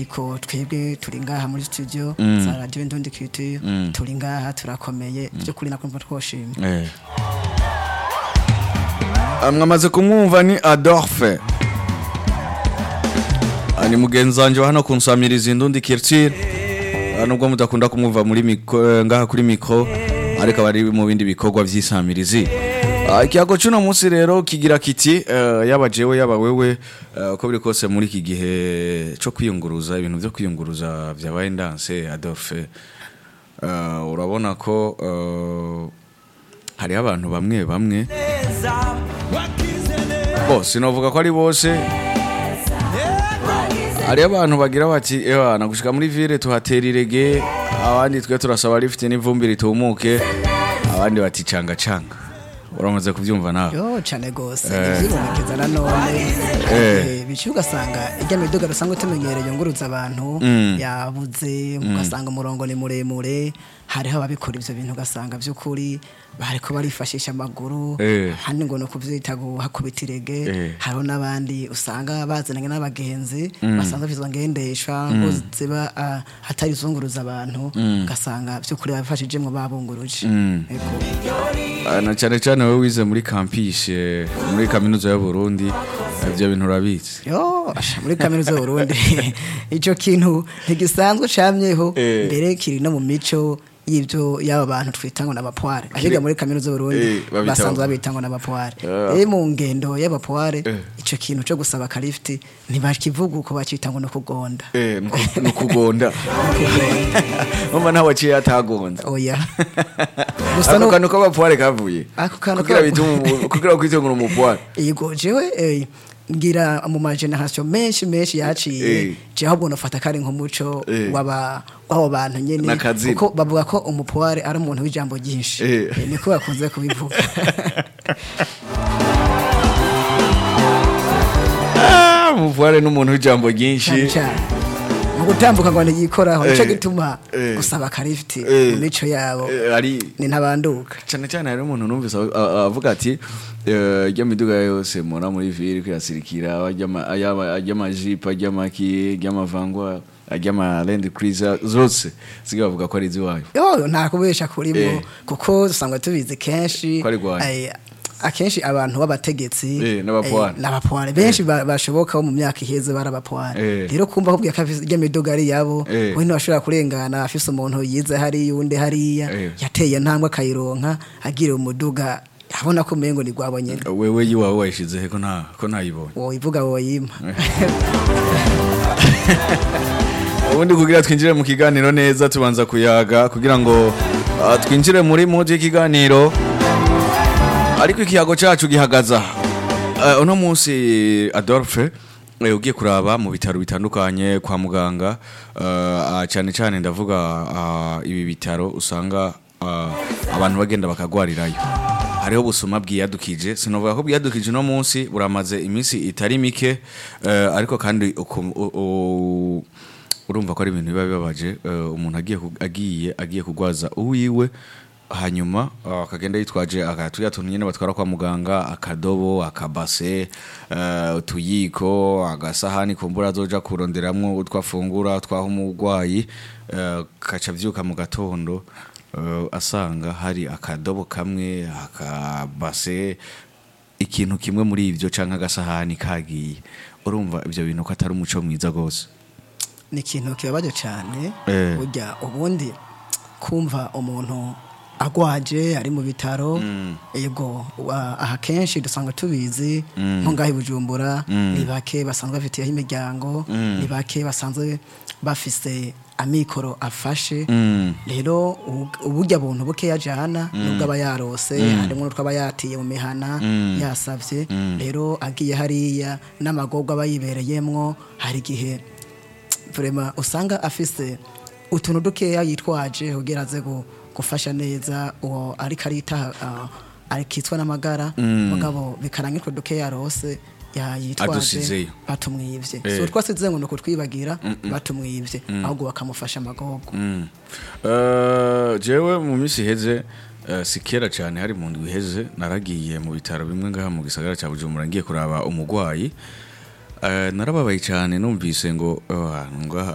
ariko twebwe turi ngaha muri studio za radio Indundi Culture turi ngaha turakomeye byo kuri nakumva twoshimye mwamaze kumwumva ni Adolphe ani mugenzi wanje hano kunsamiriza Indundi Culture nubwo mudakunda kumwumva muri ngaha kuri micro ariko bari mu bindi bikorwa vy'isamirizi ikiyago cuno munsi rero kigira kiti yaba jewe yaba wewe uko biri kose muri iki gihe cyo kwiyunguruza ibintu byo kwiyunguruza vyabaye ndanse Adolphe urabona ko hari abantu bamwe bose novuga ko ari bose hari abantu bagira bati nagushika muri ville tuhatera irege abandi twe turasaba lift n'ivumbi ritumuke abandi bati canga uramaze kuvyumva nawe yo cyane gose nivyibonkeza nanone bici ugasanga ijya miduga rusanzwe tumenyereye nguruza abantu yabuze ugasanga umurongo ni muremure hariho ababikora ivyo bintu ugasanga by'ukuri bariko barifashisha amaguru handi ngo no kuvyita guhakubitirege hariho n'abandi usanga bazananye n'abagenzi basanzwe bizwa ngendesha ngo ziba hatari zunguruza abantu ugasanga by'ukuri babifashije mu babunguruje na cyane wewe wize muri campus muri kaminuza y'u Burundi ivyo bintu urabitse yo muri kaminuza y'u Burundi ico kintu ntigisanzwe camyeho mbere kiri no mu mico y'ibyo yaba bantu twita ngo n'abapoire ahiga muri kaminuza y'u Burundi basanzwe babita ngo n'abapoire mu ngendo y'abapoire ico kintu cyo gusaba kalifti ntibakivuga uko bacita ngo no kugonda no kugonda mama nawe aciye atagonda oya gusa no kantu k'abapoire kavuye kugira kwite ngo n'umupoire yego jewe ngira mu generation menshi yaciye je ahubwo nofata kare nk'umuco w'abo bantu nyene kuko bavuga ko umupoire ari umuntu w'ijambo ryinshi niko bakunze kubivuga umupoire n'umuntu w'ijambo ryinshi gutambuka ngo ntigikoraho nico gituma gusaba kalifti mu mico yabo ni ntabanduka cyane hari umuntu numvise avuga ati ijya miduga yose mura muri ville kwirasirikira ajya Jeep ajya Maki ajya Vangwa ajya Land Cruiser zose zigavuga ko ari ziwayo yo nta kubesha kurimo kuko usanga tubizi kenshi akenshi abantu b'abategetsi n'abapoire benshi bashoboka mu myaka iheze barabapoire rero kumva ko bya miduga ari yabo we ntashobora kurengana afise umuntu yize hari yundi hariya yateye ntambwe akayironka agire umuduga abona ko mengo ni gwabonye wewe yiwawe wayishize he ko ntayibonye woyivuga woyima ubundi kugira twinjire mu kiganiro neza tubanza kuyaga kugira ngo twinjire muri mode y'ikiganiro ariko ikiyago cyacu gihagaza uno munsi Adolphe ugiye kuraba mu bitaro bitandukanye kwa muganga cyane ndavuga ibi bitaro usanga abantu bagenda bakagwarirayo hariho busuma bwiyadukije sinovuga ko bwiyadukije no munsi buramaze iminsi itari mike ariko kandi urumva ko ari ibintu biba bibabaje umuntu agiye kugwaza uwiwe hanyuma akagenda yitwaje akatuya tuntu nyene batwara kwa muganga akadobo akabase utuyiko agasahani kumbura azoja kuronderamwo utwafungura twaho umugwayi kaca vyuka mu gatondo asanga hari akadobo kamwe akabase ikintu kimwe muri ivyo canke agasahani kagiye urumva ivyo bintu ko atari umuco mwiza gose ni ikintu kibabaje cyane burya ubundi kumva umuntu agwaje ari mu bitaro yego aha kenshi dusanga tubizi nko ngaho Bujumbura ni bake basanzwe bafitiye imiryango ni bake basanzwe bafise amikoro afashe rero uburyo buntu buke yajana nubwo aba yarose harimo n'utwaba yatiye mu mihana yasavye rero agiye hariya n'amagorwa abayibereyemwo hari gihe vraiment usanga afise utuntu dukeya yitwaje ugeraze gufasha neza uwo ariko arita arikitwa n'amagara mugabo bikarangitwa duke yarose yitwaje batumwivye so twasize ngo nuko twibagira batumwivye ahubwo bakamufasha amagogo jewe mu misi heze sikera cyane hari mu ndwi heze naragiye mu bitaro bimwe ngaha mu gisagara cya Bujumbura ngiye kuraba umugwayi narababaye cyane numvise ngo